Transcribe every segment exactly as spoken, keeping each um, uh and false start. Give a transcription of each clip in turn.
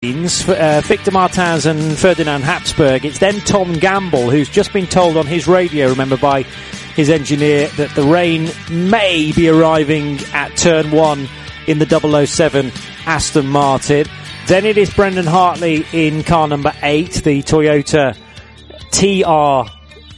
Uh, Victor Martins and Ferdinand Habsburg. It's then Tom Gamble, who's just been told on his radio, remember, by his engineer, that the rain may be arriving at turn one in the double oh seven Aston Martin. Then it is Brendan Hartley in car number eight, the Toyota T R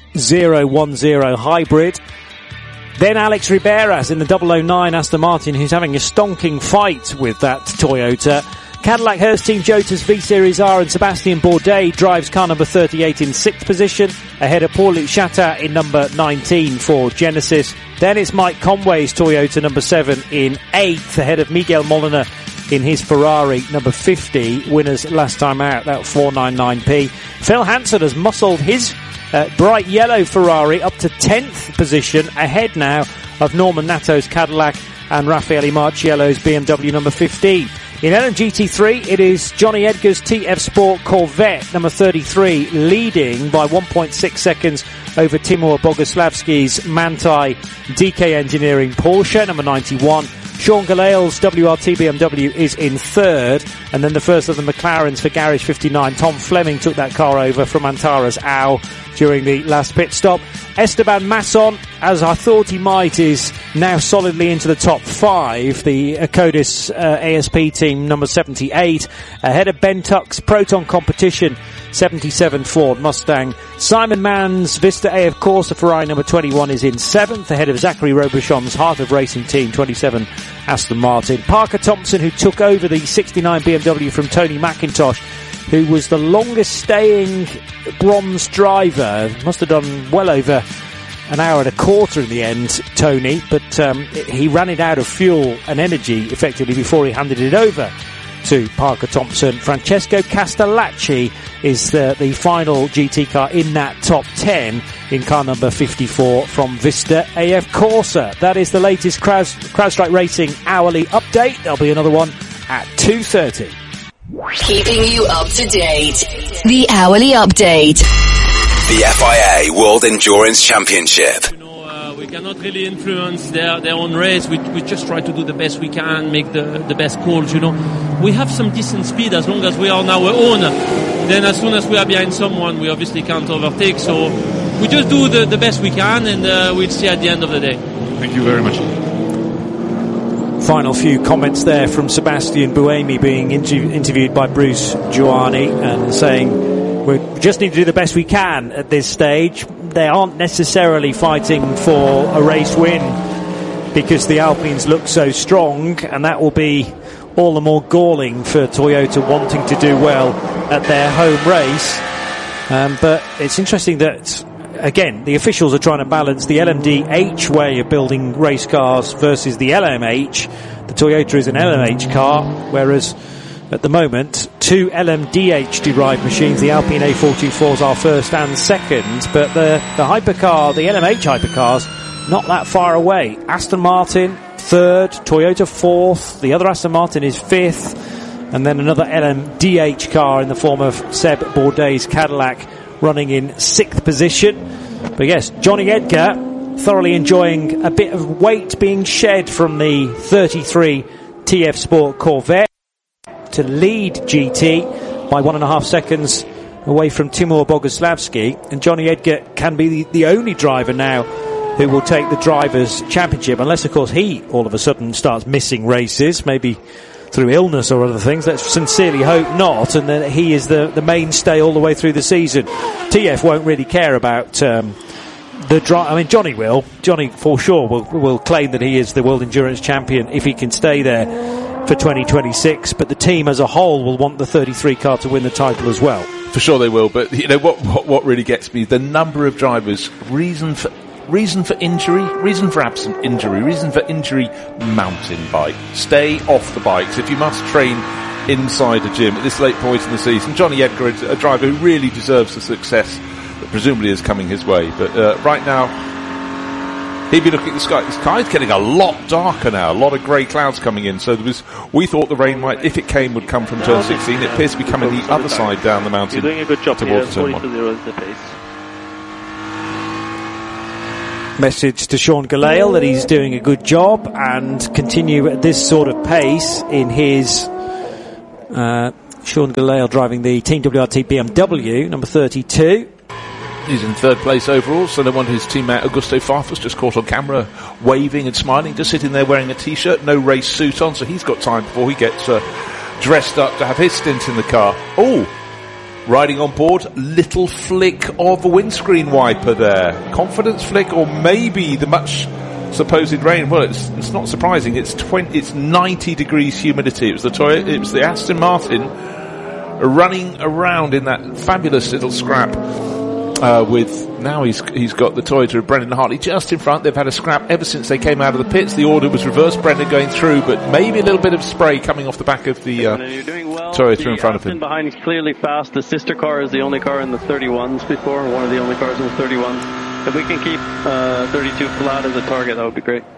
zero one zero hybrid. Then Alex Riberas in the double oh nine Aston Martin, who's having a stonking fight with that Toyota. Cadillac Hurst Team Jota's V-Series R and Sebastian Bourdais drives car number thirty-eight in sixth position, ahead of Paul-Luc Chatin in number nineteen for Genesis. Then it's Mike Conway's Toyota number seven in eighth, ahead of Miguel Molina in his Ferrari number fifty. Winners last time out, that four ninety-nine p. Phil Hanson has muscled his uh, bright yellow Ferrari up to tenth position, ahead now of Norman Natto's Cadillac and Raffaele Marciello's B M W number fifteen. In L M G T three, it is Johnny Edgar's T F Sport Corvette number thirty-three, leading by one point six seconds over Timur Boguslavski's Manthey D K Engineering Porsche number ninety-one. Sean Galeal's W R T B M W is in third, and then the first of the McLarens for Garage fifty-nine. Tom Fleming took that car over from Antares Au during the last pit stop. Esteban Masson, as I thought he might, is now solidly into the top five. The Codis uh, A S P team number seventy-eight, ahead of Ben Tuck's Proton Competition seventy-seven Ford Mustang. Simon Mann's Vista A F Corsa Ferrari number twenty-one is in seventh, ahead of Zachary Robichon's Heart of Racing Team twenty-seven Aston Martin. Parker Thompson, who took over the sixty-nine B M W from Tony McIntosh, who was the longest staying bronze driver, must have done well over an hour and a quarter in the end, Tony, but um, he ran it out of fuel and energy effectively before he handed it over to Parker Thompson. Francesco Castellacci is the, the final G T car in that top ten in car number fifty-four from Vista A F Corsa. That is the latest Crowd, CrowdStrike Racing hourly update. There'll be another one at two thirty. Keeping you up to date. The hourly update. The F I A World Endurance Championship. You know, uh, we cannot really influence their, their own race. We, we just try to do the best we can, make the, the best calls, you know. We have some decent speed as long as we are on our own. Then as soon as we are behind someone, we obviously can't overtake. So we just do the, the best we can, and uh, we'll see at the end of the day. Thank you very much. Final few comments there from Sebastian Buemi being inter- interviewed by Bruce Giuani and saying we just need to do the best we can at this stage. They aren't necessarily fighting for a race win because the Alpines look so strong, and that will be all the more galling for Toyota wanting to do well at their home race. Um, but it's interesting that, again, the officials are trying to balance the L M D H way of building race cars versus the L M H. The Toyota is an L M H car, whereas at the moment, two L M D H derived machines, the Alpine A four twenty-fours are first and second, but the, the hypercar, the L M H hypercars, not that far away. Aston Martin, third, Toyota fourth, the other Aston Martin is fifth, and then another L M D H car in the form of Seb Bourdais' Cadillac running in sixth position. But yes, Johnny Edgar thoroughly enjoying a bit of weight being shed from the thirty-three T F Sport Corvette to lead G T by one and a half seconds away from Timur Boguslavski, and Johnny Edgar can be the, the only driver now who will take the Drivers' Championship, unless of course he all of a sudden starts missing races, maybe through illness or other things. Let's sincerely hope not, and that he is the, the mainstay all the way through the season. T F won't really care about um, the drive. I mean, Johnny will. Johnny for sure will, will claim that he is the World Endurance Champion if he can stay there for twenty twenty-six, but the team as a whole will want the thirty-three car to win the title as well. For sure they will, but you know what, what, what really gets me, the number of drivers, reason for Reason for injury, reason for absent injury, reason for injury, mountain bike. Stay off the bikes. If you must train inside a gym at this late point in the season, Johnny Edgar is a driver who really deserves the success that presumably is coming his way. But uh, right now, he'd be looking at the sky. The sky's getting a lot darker now, a lot of grey clouds coming in. So there was, we thought the rain might, if it came, would come from turn sixteen. It appears to be coming the other side down the mountain. You're doing a good job here, towards turn one. forty to zero is the pace. Message to Sean Galeal that he's doing a good job and continue at this sort of pace in his uh, Sean Galale driving the Team W R T B M W, number thirty-two. He's in third place overall, so no wonder his teammate Augusto Farfus just caught on camera waving and smiling, just sitting there wearing a t-shirt, no race suit on, so he's got time before he gets uh, dressed up to have his stint in the car. Oh, riding on board, little flick of a windscreen wiper there. Confidence flick, or maybe the much supposed rain. Well, it's, it's not surprising. It's twenty, it's ninety degrees humidity. It was the Toyota, it was the Aston Martin running around in that fabulous little scrap. Uh, with now he's he's got the Toyota of Brendan Hartley just in front. They've had a scrap ever since they came out of the pits. The order was reversed. Brendan going through, but maybe a little bit of spray coming off the back of the uh, well. Toyota the in front of him. Behind is clearly fast. The sister car is the only car in the thirty-ones before. One of the only cars in the thirty-ones. If we can keep uh, thirty-two flat as a target, that would be great.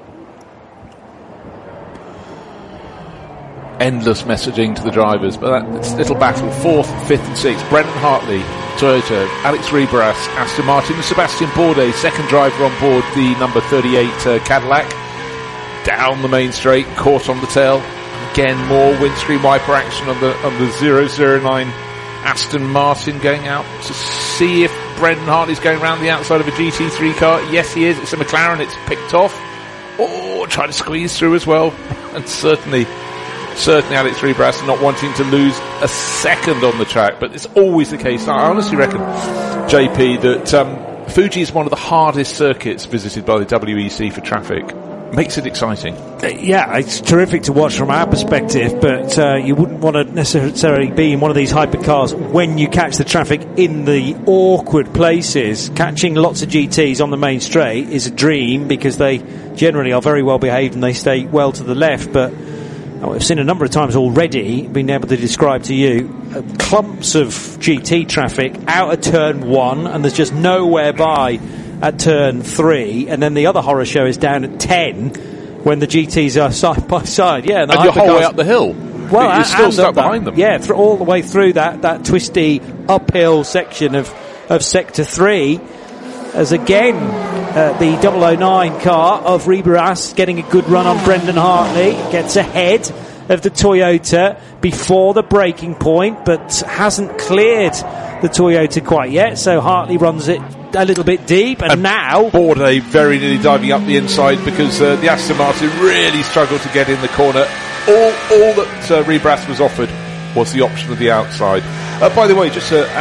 Endless messaging to the drivers, but that's a little battle. Fourth, fifth and sixth. Brendan Hartley, Toyota, Alex Riberas, Aston Martin, and Sebastian Bourdais, second driver on board the number thirty-eight uh, Cadillac. Down the main straight, caught on the tail. Again, more windscreen wiper action on the on the zero zero nine Aston Martin, going out to see if Brendan Hartley's going around the outside of a G T three car. Yes, he is. It's a McLaren. It's picked off. Oh, trying to squeeze through as well. And certainly... Certainly Alex Riberas not wanting to lose a second on the track, but it's always the case. I honestly reckon, J P, that um, Fuji is one of the hardest circuits visited by the W E C for traffic. Makes it exciting. Yeah, it's terrific to watch from our perspective, but uh, you wouldn't want to necessarily be in one of these hypercars when you catch the traffic in the awkward places. Catching lots of G Ts on the main straight is a dream because they generally are very well behaved and they stay well to the left, but we've seen a number of times already, been able to describe to you, uh, clumps of G T traffic out at turn one, and there's just nowhere by at turn three, and then the other horror show is down at ten when the G Ts are side by side. Yeah, and, and you're whole way up the hill. Well, you're still stuck that, behind them. Yeah, th- all the way through that, that twisty uphill section of, of sector three. As again, uh, the double oh nine car of Riberas getting a good run on Brendan Hartley, gets ahead of the Toyota before the braking point, but hasn't cleared the Toyota quite yet, so Hartley runs it a little bit deep, and, and now Bourdais very nearly diving up the inside because uh, the Aston Martin really struggled to get in the corner. All, all that uh, Riberas was offered was the option of the outside. Uh, by the way, just uh,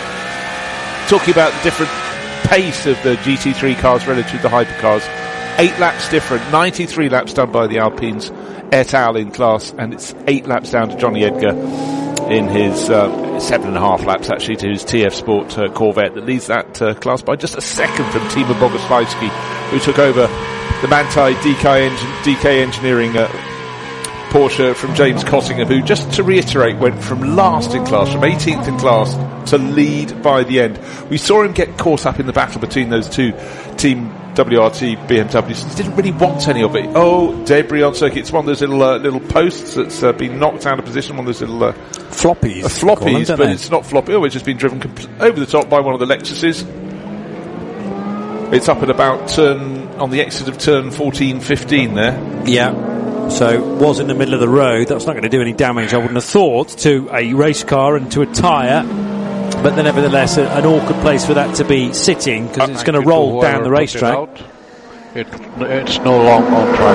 uh, talking about the different pace of the G T three cars relative to the hypercars, eight laps different, ninety-three laps done by the Alpines et al. In class, and it's eight laps down to Johnny Edgar in his uh, seven and a half laps actually to his T F Sport uh, Corvette that leads that uh, class by just a second from Timo Boguslavski, who took over the Manthey D K, engin- D K Engineering uh, Porsche from James Cottingham, who, just to reiterate, went from last in class, from eighteenth in class to lead by the end. We saw him get caught up in the battle between those two Team W R T B M Ws. He didn't really want any of it. Oh, debris on circuit. It's one of those little uh, little posts that's uh, been knocked out of position, one of those little uh, floppies. Uh, floppies, them, but it's not floppy. Oh, it's just been driven compl- over the top by one of the Lexuses. It's up at about turn, on the exit of turn fourteen fifteen there. Yeah. So, was in the middle of the road. That's not going to do any damage, I wouldn't have thought, to a race car and to a tyre. But then, nevertheless, a, an awkward place for that to be sitting, because uh, it's going to roll down the racetrack. It, it's no longer on track.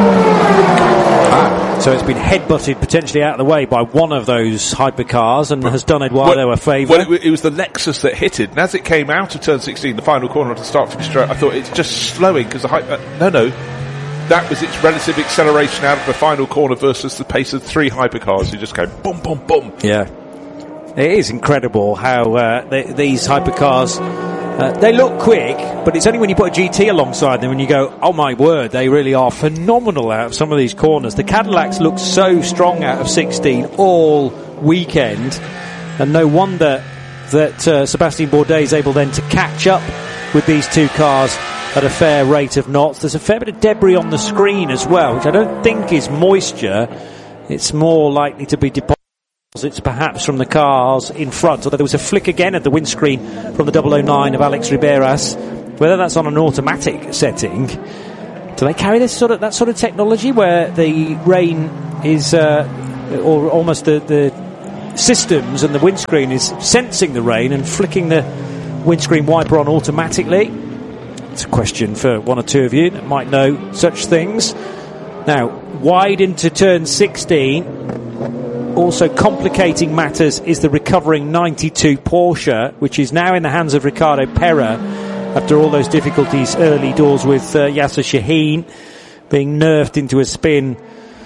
Ah, so it's been headbutted potentially out of the way by one of those hypercars and but, has done Eduardo well, a favour. Well, it, it was the Lexus that hit it, and as it came out of turn sixteen, the final corner of the start finish straight, I thought it's just slowing because the hyper. Uh, no, no. That was its relative acceleration out of the final corner versus the pace of three hypercars who just go boom, boom, boom. Yeah. It is incredible how uh, they, these hypercars, uh, they look quick, but it's only when you put a G T alongside them and you go, oh my word, they really are phenomenal out of some of these corners. The Cadillacs look so strong out of sixteen all weekend, and no wonder that uh, Sebastian Bourdais is able then to catch up with these two cars at a fair rate of knots. There's a fair bit of debris on the screen as well, which I don't think is moisture. It's more likely to be deposits perhaps from the cars in front, although there was a flick again at the windscreen from the double oh nine of Alex Riberas. Whether that's on an automatic setting, do they carry this sort of that sort of technology where the rain is uh, or almost the, the systems and the windscreen is sensing the rain and flicking the windscreen wiper on automatically. It's a question for one or two of you that might know such things. Now, wide into turn sixteen. Also complicating matters is the recovering ninety-two Porsche, which is now in the hands of Riccardo Pera after all those difficulties early doors with uh, Yasser Shaheen being nerfed into a spin.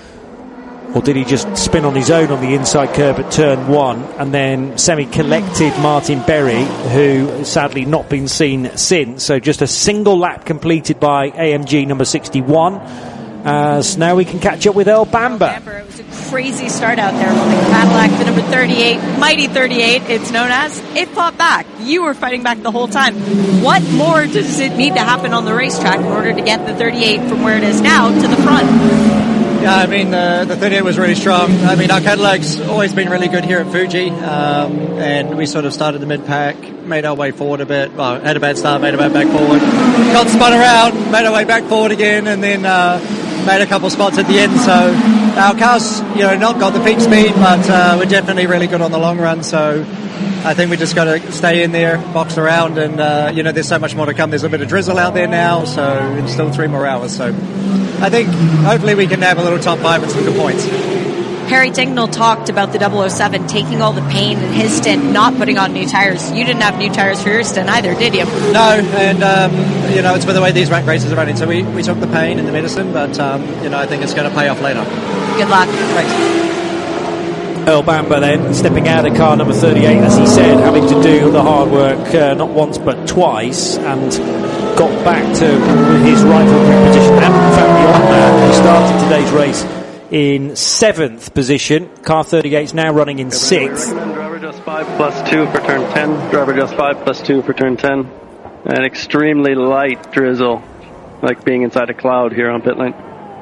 Or did he just spin on his own on the inside curb at turn one and then semi-collected Martin Berry, who sadly not been seen since. So just a single lap completed by A M G number sixty-one, as now we can catch up with Earl Bamber. It was a crazy start out there. The Cadillac, the number thirty-eight, Mighty thirty-eight, it's known as. It fought back. You were fighting back the whole time. What more does it need to happen on the racetrack in order to get the thirty-eight from where it is now to the front? Yeah, I mean, uh, the thirty-eight was really strong. I mean, our Cadillac's always been really good here at Fuji, um, and we sort of started the mid-pack, made our way forward a bit, well, had a bad start, made our way back forward, got spun around, made our way back forward again, and then uh, made a couple spots at the end. So our car's, you know, not got the peak speed, but uh, we're definitely really good on the long run. So I think we just got to stay in there, box around, and, uh, you know, there's so much more to come. There's a bit of drizzle out there now, so it's still three more hours. So I think hopefully we can have a little top five and some good points. Harry Tingnell talked about the double oh seven taking all the pain in his stint, not putting on new tires. You didn't have new tires for your stint either, did you? No, and, um, you know, it's for the way these rank races are running. So we, we took the pain and the medicine, but, um, you know, I think it's going to pay off later. Good luck. Thanks. Earl Bamber then stepping out of car number thirty-eight, as he said, having to do the hard work uh, not once but twice, and got back to his rightful grid position, and in fact beyond that. He started today's race in seventh position. Car thirty-eight is now running in sixth. Driver just five plus two for turn ten. Driver just five plus two for turn ten. An extremely light drizzle, like being inside a cloud here on pit lane.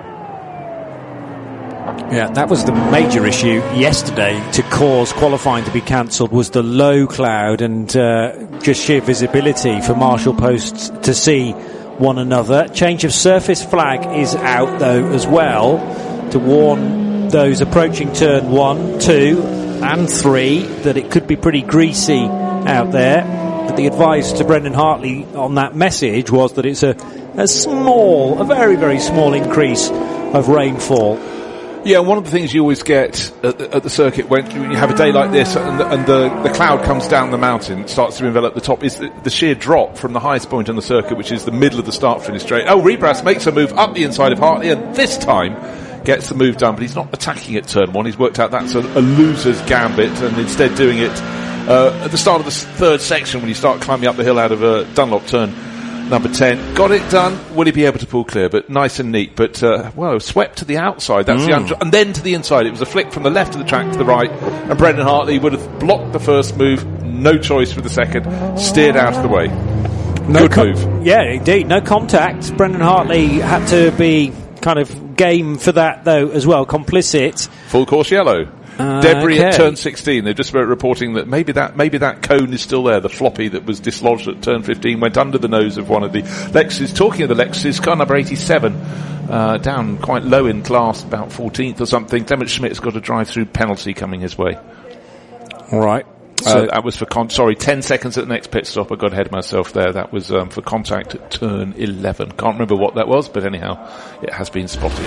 Yeah, that was the major issue yesterday to cause qualifying to be cancelled, was the low cloud and uh, just sheer visibility for marshal posts to see one another. Change of surface flag is out though as well to warn those approaching turn one, two and three that it could be pretty greasy out there. But the advice to Brendan Hartley on that message was that it's a, a small, a very, very small increase of rainfall. Yeah, one of the things you always get at the, at the circuit when you have a day like this and, the, and the, the cloud comes down the mountain, starts to envelop the top, is the, the sheer drop from the highest point on the circuit, which is the middle of the start-finish straight. Oh, Rebras makes a move up the inside of Hartley, and this time gets the move done, but he's not attacking at turn one. He's worked out that's a, a loser's gambit, and instead doing it uh, at the start of the third section when you start climbing up the hill out of uh, Dunlop turn number ten. Got it done. Will he be able to pull clear? But nice and neat. But, uh, well, swept to the outside. That's mm. the un- And then to the inside. It was a flick from the left of the track to the right. And Brendan Hartley would have blocked the first move. No choice for the second. Steered out of the way. No Good com- move. Yeah, indeed. No contact. Brendan Hartley had to be kind of game for that, though, as well. Complicit. Full course yellow. Uh, Debris okay. at turn sixteen. They're just about reporting that maybe that maybe that cone is still there. The floppy that was dislodged at turn fifteen went under the nose of one of the Lexus. Talking of the Lexus, car number eighty-seven, uh, down quite low in class, about fourteenth or something. Clement Schmidt's got a drive-through penalty coming his way. All right. So uh, that was for con- sorry, ten seconds at the next pit stop. I got ahead of myself there. That was um, for contact at turn eleven. Can't remember what that was, but anyhow, it has been spotted.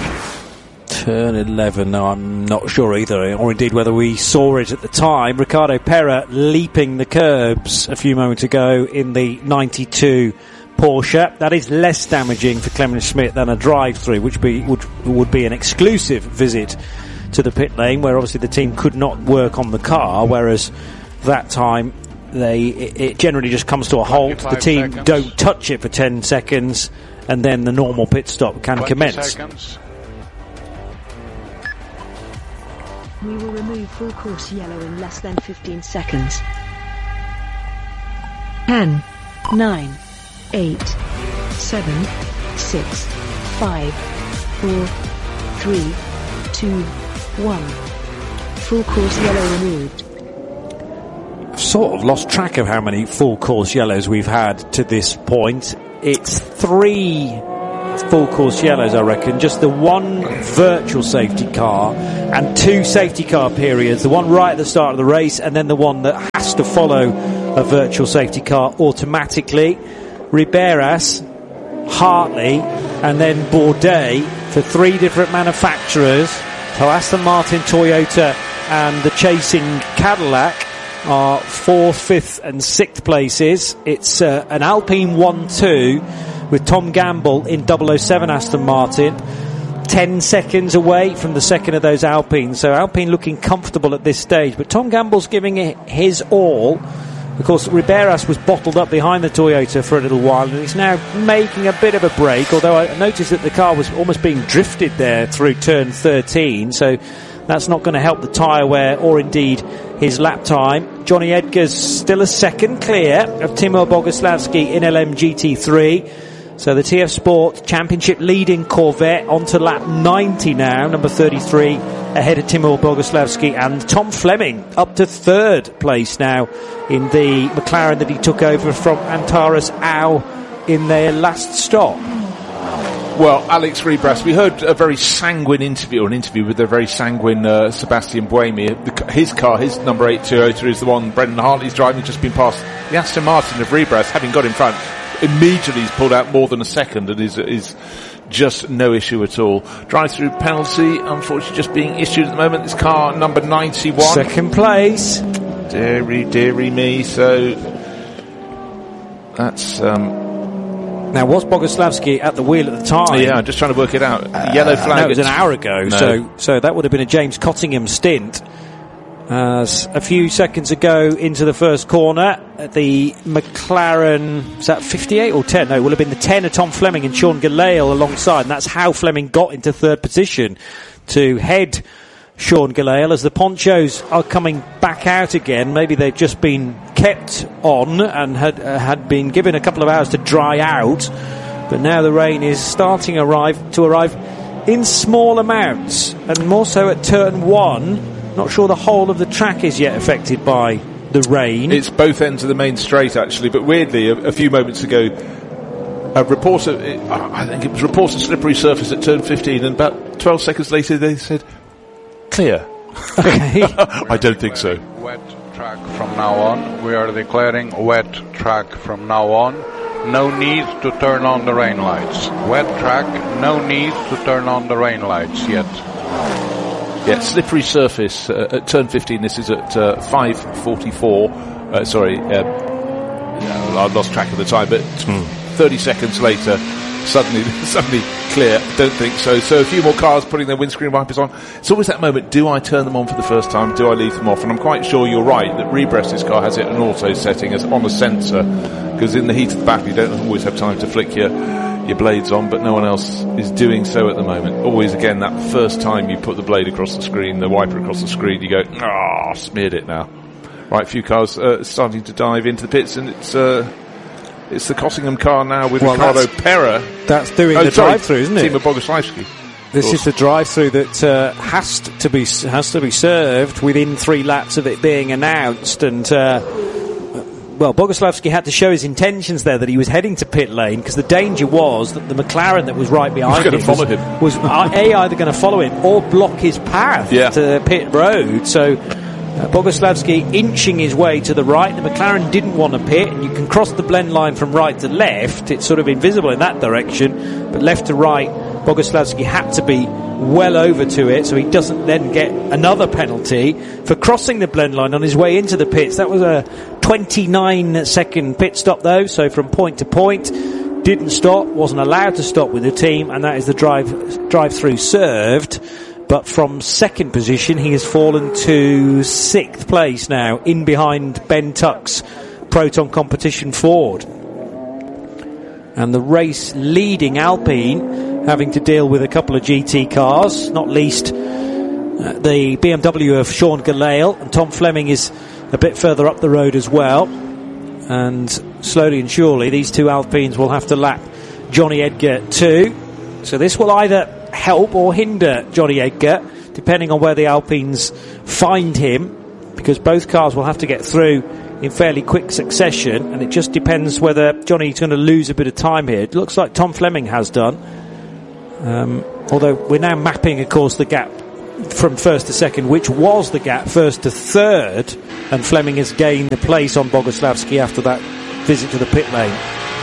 Turn eleven, no, I'm not sure either, or indeed whether we saw it at the time. Riccardo Pera leaping the curbs a few moments ago in the ninety-two Porsche. That is less damaging for Clement Schmidt than a drive-through, which be, would, would be an exclusive visit to the pit lane, where obviously the team could not work on the car, whereas that time they it, it generally just comes to a halt. The team seconds. Don't touch it for ten seconds, and then the normal pit stop can commence. Seconds. We will remove full course yellow in less than fifteen seconds. ten, nine, eight, seven, six, five, four, three, two, one. Full course yellow removed. I've sort of lost track of how many full course yellows we've had to this point. It's three full course yellows, I reckon. Just the one virtual safety car and two safety car periods. The one right at the start of the race and then the one that has to follow a virtual safety car automatically. Riberas, Hartley and then Bourdais for three different manufacturers. So Aston Martin, Toyota and the chasing Cadillac are fourth, fifth and sixth places. It's uh, an Alpine one two with Tom Gamble in double oh seven Aston Martin, ten seconds away from the second of those Alpines. So Alpine looking comfortable at this stage, but Tom Gamble's giving it his all. Of course, Riberas was bottled up behind the Toyota for a little while and he's now making a bit of a break, although I noticed that the car was almost being drifted there through turn thirteen, so that's not going to help the tyre wear or indeed his lap time. Johnny Edgar's still a second clear of Timo Boguslavski in L M G T three. So the T F Sport Championship leading Corvette onto lap ninety now, number thirty-three, ahead of Timo Boguslavski, and Tom Fleming up to third place now in the McLaren that he took over from Antares Au in their last stop. Well, Alex Riberas, we heard a very sanguine interview, or an interview with a very sanguine uh, Sebastian Buemi. The, his car, his number eight Toyota, is the one Brendan Hartley's driving, just been past the Aston Martin of Riberas, having got in front. Immediately he's pulled out more than a second and is, is just no issue at all. Drive-through penalty, unfortunately, just being issued at the moment. This car, number ninety-one. Second place. Deary, deary me. So that's... Um, Now, was Boguslavski at the wheel at the time? Yeah, I'm just trying to work it out. Uh, Yellow flag. No, it was an hour ago, no. so so that would have been a James Cottingham stint. As a few seconds ago into the first corner, the McLaren, is that fifty-eight or ten? No, it will have been the ten of Tom Fleming and Sean Gelael alongside, and that's how Fleming got into third position to head Sean Gelael as the ponchos are coming back out again. Maybe they've just been kept on and had uh, had been given a couple of hours to dry out, but now the rain is starting arrive to arrive in small amounts, and more so at turn one. Not sure the whole of the track is yet affected by the rain. It's both ends of the main straight, actually, but weirdly, a, a few moments ago, a reporter, I think it was reported slippery surface at turn fifteen, and about twelve seconds later they said, clear. Okay. I don't think so. Wet track from now on. We are declaring wet track from now on. No need to turn on the rain lights. Wet track, no need to turn on the rain lights yet. Yeah, slippery surface uh, at turn fifteen. This is at uh, five forty-four. Uh, sorry, uh, I lost track of the time, but mm. thirty seconds later, suddenly, suddenly clear. Don't think so. So a few more cars putting their windscreen wipers on. It's always that moment. Do I turn them on for the first time? Do I leave them off? And I'm quite sure you're right that Riberas' car has it an auto setting as on a sensor, because in the heat of the battle you don't always have time to flick your your blades on, but no one else is doing so at the moment. Always, again, that first time you put the blade across the screen, the wiper across the screen, you go, ah, oh, smeared it now. Right, a few cars uh, starting to dive into the pits, and it's uh, it's the Cottingham car now with well, Ricardo Pera. That's doing oh, the sorry, drive-through, isn't it? Timo Boguslavski. This is the drive-through that uh, has to be has to be served within three laps of it being announced, and uh, well, Boguslavski had to show his intentions there that he was heading to pit lane, because the danger was that the McLaren that was right behind was him, follow was, him was a either going to follow him or block his path yeah. to pit road. So uh, Boguslavski inching his way to the right. The McLaren didn't want to pit, and you can cross the blend line from right to left. It's sort of invisible in that direction, but left to right, Boguslavski had to be well over to it, so he doesn't then get another penalty for crossing the blend line on his way into the pits. That was a twenty-nine second pit stop though, so from point to point, didn't stop, wasn't allowed to stop with the team, and that is the drive drive through served. But from second position he has fallen to sixth place now, in behind Ben Tuck's Proton Competition Ford. And the race leading Alpine having to deal with a couple of G T cars, not least uh, the B M W of Sean Gelael, and Tom Fleming is a bit further up the road as well. And slowly and surely these two Alpines will have to lap Johnny Edgar too. So this will either help or hinder Johnny Edgar, depending on where the Alpines find him, because both cars will have to get through in fairly quick succession, and it just depends whether Johnny's going to lose a bit of time here. It looks like Tom Fleming has done. Um, although we're now mapping, of course, the gap from first to second, which was the gap first to third, and Fleming has gained the place on Boguslavski after that visit to the pit lane.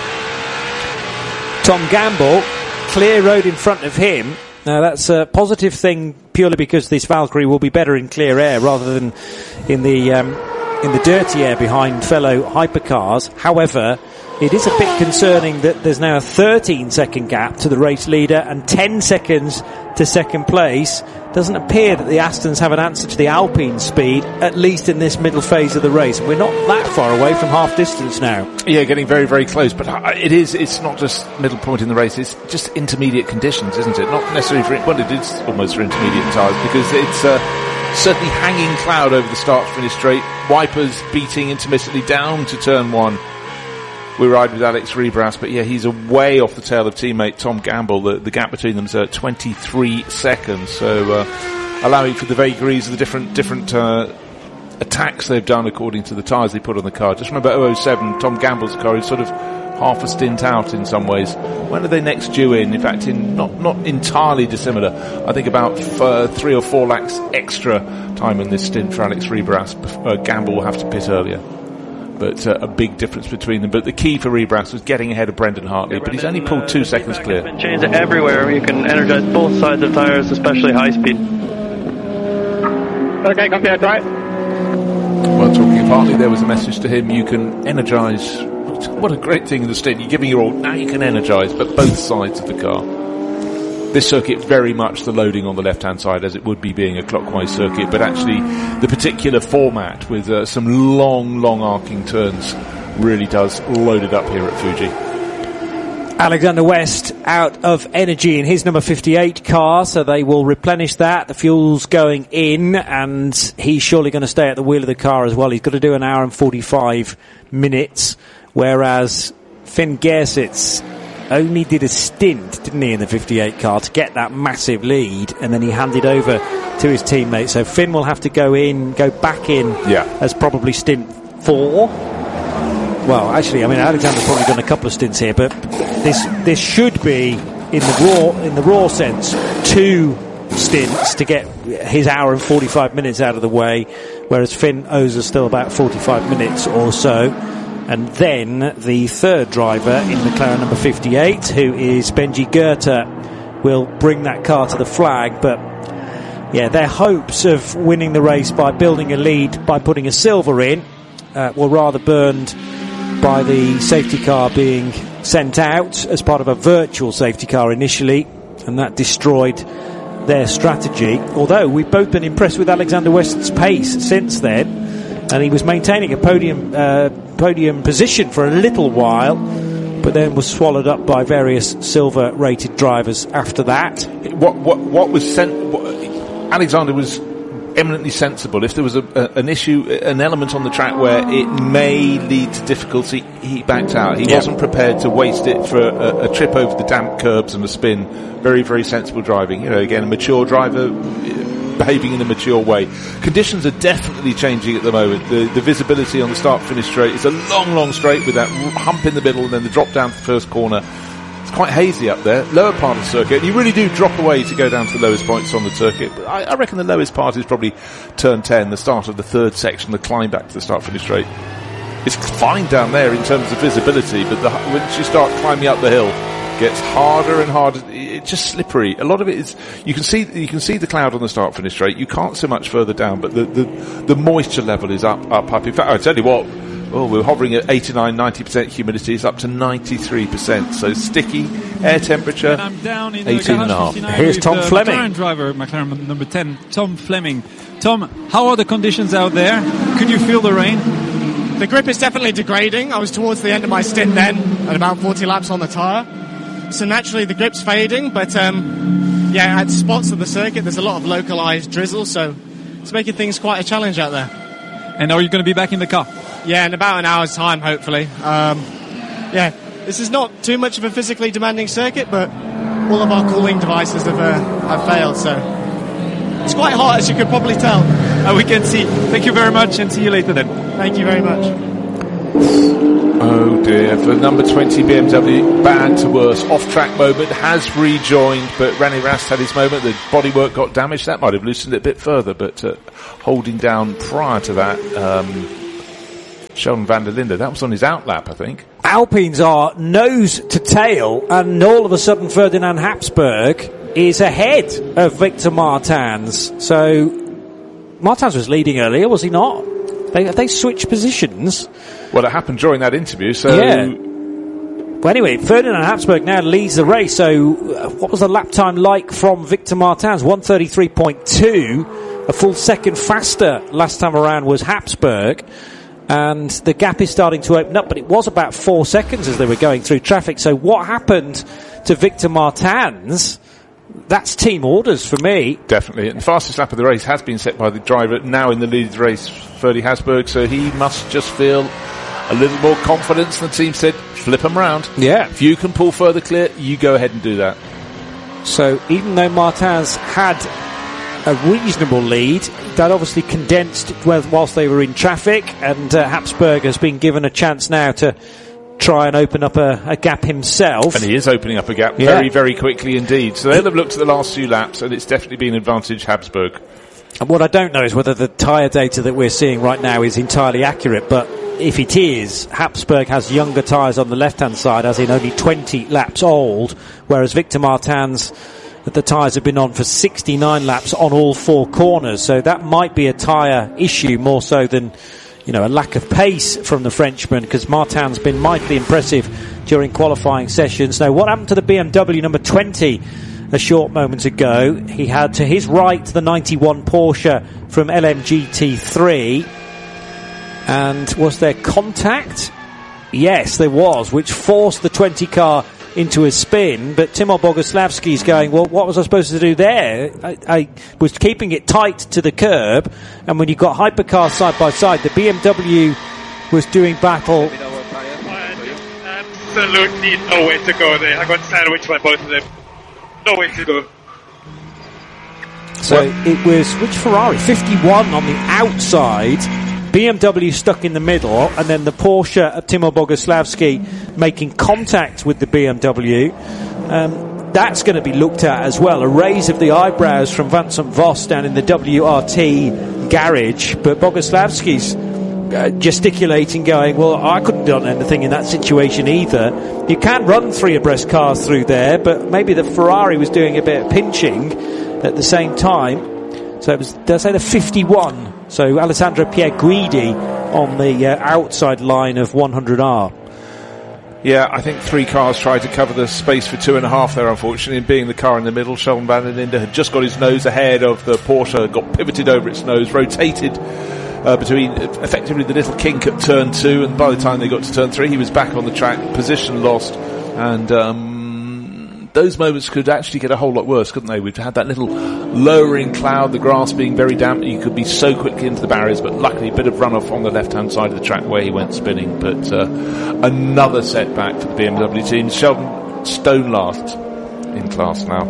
Tom Gamble, clear road in front of him. Now that's a positive thing purely because this Valkyrie will be better in clear air rather than in the um, in the dirty air behind fellow hypercars. However, it is a bit concerning that there's now a thirteen second gap to the race leader and ten seconds to second place. Doesn't appear that the Astons have an answer to the Alpine speed, at least in this middle phase of the race. We're not that far away from half distance now. Yeah, getting very, very close. But it is, it's not just middle point in the race, it's just intermediate conditions, isn't it? Not necessarily for, well, it is almost for intermediate tyres, because it's uh, certainly hanging cloud over the start-finish straight. Wipers beating intermittently down to turn one. We ride with Alex Rebras, but yeah, he's away off the tail of teammate Tom Gamble. The, the gap between them is uh, twenty-three seconds, so uh, allowing for the vagaries of the different different uh, attacks they've done according to the tyres they put on the car. Just remember oh oh seven, Tom Gamble's car is sort of half a stint out in some ways. When are they next due in? In fact, in not not entirely dissimilar. I think about uh, three or four lakhs extra time in this stint for Alex Rebras. Uh, Gamble will have to pit earlier. But uh, a big difference between them. But the key for Rebras was getting ahead of Brendan Hartley, but he's only pulled two seconds clear. It's been changed everywhere. You can energize both sides of tyres, especially high speed. Okay, compared right. Well, talking of Hartley, there was a message to him. You can energise. What a great thing in the stint. You're giving your all. Now you can energise, but both sides of the car. This circuit, very much the loading on the left-hand side, as it would be being a clockwise circuit, but actually the particular format with uh, some long, long arcing turns really does load it up here at Fuji. Alexander West out of energy in his number fifty-eight car, so they will replenish that. The fuel's going in, and he's surely going to stay at the wheel of the car as well. He's got to do an hour and forty-five minutes, whereas Finn Gersitz only did a stint, didn't he, in the fifty-eight car to get that massive lead, and then he handed over to his teammate. So Finn will have to go in, go back in yeah. as probably stint four. Well, actually, I mean, Alexander's probably done a couple of stints here, but this this should be in the raw in the raw sense two stints to get his hour and forty-five minutes out of the way, whereas Finn owes us still about forty-five minutes or so. And then the third driver in McLaren number fifty-eight, who is Benji Goethe, will bring that car to the flag. But yeah, their hopes of winning the race by building a lead by putting a silver in uh, were rather burned by the safety car being sent out as part of a virtual safety car initially, and that destroyed their strategy. Although we've both been impressed with Alexander West's pace since then, and he was maintaining a podium uh, podium position for a little while, but then was swallowed up by various silver rated drivers after that. What what what was sent? What, Alexander was eminently sensible. If there was a, a, an issue, an element on the track where it may lead to difficulty, he backed out. He yeah. wasn't prepared to waste it for a, a trip over the damp curbs and a spin. Very, very sensible driving. You know, again, a mature driver behaving in a mature way. Conditions are definitely changing at the moment. The, the visibility on the start-finish straight is a long, long straight with that hump in the middle and then the drop down to the first corner. It's quite hazy up there. Lower part of the circuit. And you really do drop away to go down to the lowest points on the circuit. But I, I reckon the lowest part is probably turn ten, the start of the third section, the climb back to the start-finish straight. It's fine down there in terms of visibility, but the, once you start climbing up the hill, it gets harder and harder. It's just slippery. A lot of it is, you can see, you can see the cloud on the start-finish straight. You can't so much further down, but the, the, the moisture level is up, up, up. In fact, I'll tell you what, oh, we're hovering at eighty-nine, ninety percent humidity. It's up to ninety-three percent. So sticky, air temperature, and I'm down in eighteen and a half. Here's with, Tom uh, Fleming. McLaren driver, McLaren number ten, Tom Fleming. Tom, how are the conditions out there? Could you feel the rain? The grip is definitely degrading. I was towards the end of my stint then, at about forty laps on the tyre. So naturally the grip's fading, but um, yeah, at spots of the circuit there's a lot of localised drizzle, so it's making things quite a challenge out there. And are you going to be back in the car? Yeah, in about an hour's time, hopefully. Um, yeah, this is not too much of a physically demanding circuit, but all of our cooling devices have, uh, have failed, so it's quite hot, as you could probably tell. Uh, we can see. Thank you very much, and see you later then. Thank you very much. Oh dear, for number twenty B M W, bad to worse. Off-track moment, has rejoined, but Randy Rast had his moment. The bodywork got damaged. That might have loosened it a bit further, but uh, holding down prior to that, um, Sheldon van der Linde. That was on his outlap, I think. Alpines are nose to tail, and all of a sudden Ferdinand Habsburg is ahead of Victor Martins. So Martins was leading earlier, was he not? They they switched positions. Well, it happened during that interview, so... Yeah. Well, anyway, Ferdinand Habsburg now leads the race. So uh, what was the lap time like from Victor Martins? one thirty-three point two. A full second faster last time around was Habsburg. And the gap is starting to open up, but it was about four seconds as they were going through traffic. So what happened to Victor Martins? That's team orders for me. Definitely. And the fastest lap of the race has been set by the driver now in the lead of the race, Ferdy Habsburg, so he must just feel a little more confidence. The team said, flip them round. Yeah. If you can pull further clear, you go ahead and do that. So even though Martins had a reasonable lead, that obviously condensed whilst they were in traffic, and uh, Habsburg has been given a chance now to try and open up a, a gap himself. And he is opening up a gap yeah. very, very quickly indeed. So they'll have looked at the last few laps, and it's definitely been advantage Habsburg. And what I don't know is whether the tyre data that we're seeing right now is entirely accurate, but if it is, Habsburg has younger tyres on the left-hand side, as in only twenty laps old, whereas Victor Martins, the tyres have been on for sixty-nine laps on all four corners. So that might be a tyre issue more so than, you know, a lack of pace from the Frenchman, because Martin's been mightily impressive during qualifying sessions. Now, what happened to the B M W number twenty a short moment ago? He had to his right the ninety-one Porsche from L M G T three. And was there contact? Yes, there was, which forced the twenty car into a spin, but Timur Boguslavski's going, well, what was I supposed to do there? I, I was keeping it tight to the curb, and when you got hypercars side by side, the B M W was doing battle. Absolutely nowhere to go there. I got sandwiched by both of them. Nowhere to go. So well, it was, which Ferrari? fifty-one on the outside, B M W stuck in the middle, and then the Porsche of Timur Boguslavski making contact with the B M W. Um, that's going to be looked at as well. A raise of the eyebrows from Vincent Voss down in the W R T garage, but Boguslavski's uh, gesticulating, going, well, I couldn't have done anything in that situation either. You can run three abreast cars through there, but maybe the Ferrari was doing a bit of pinching at the same time. So it was, did I say the fifty-one? So Alessandro Pierguidi on the uh, outside line of one hundred R. Yeah, I think three cars tried to cover the space for two and a half there, unfortunately, and being the car in the middle, Sheldon van der Linde had just got his nose ahead of the Porsche, got pivoted over its nose, rotated uh, between effectively the little kink at turn two, and by the time they got to turn three, he was back on the track, position lost, and um, those moments could actually get a whole lot worse, couldn't they? We've had that little lowering cloud, the grass being very damp, you could be so quickly into the barriers, but luckily a bit of runoff on the left-hand side of the track where he went spinning. But uh, another setback for the B M W team. Sheldon Stone last in class now.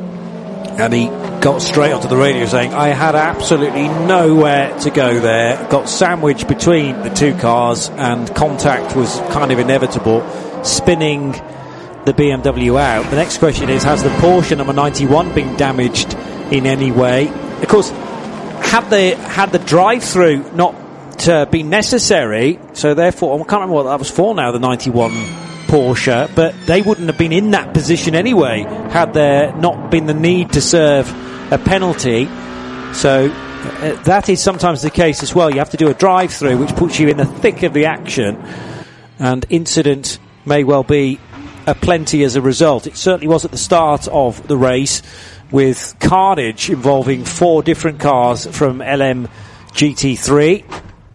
And he got straight onto the radio saying, I had absolutely nowhere to go there, got sandwiched between the two cars, and contact was kind of inevitable, spinning the B M W out. The next question is, has the Porsche number ninety-one been damaged in any way? Of course, had the had the drive-through not uh, been necessary, so therefore, I can't remember what that was for now, the ninety-one Porsche, but they wouldn't have been in that position anyway had there not been the need to serve a penalty. So uh, that is sometimes the case as well. You have to do a drive-through, which puts you in the thick of the action, and incident may well be a plenty as a result. It certainly was at the start of the race, with carnage involving four different cars from L M G T three,